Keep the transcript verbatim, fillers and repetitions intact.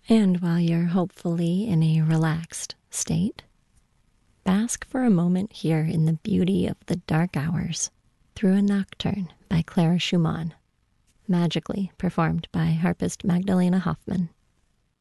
And while you're hopefully in a relaxed state, bask for a moment here in the beauty of the dark hours through a nocturne by Clara Schumann, magically performed by harpist Magdalena Hoffman.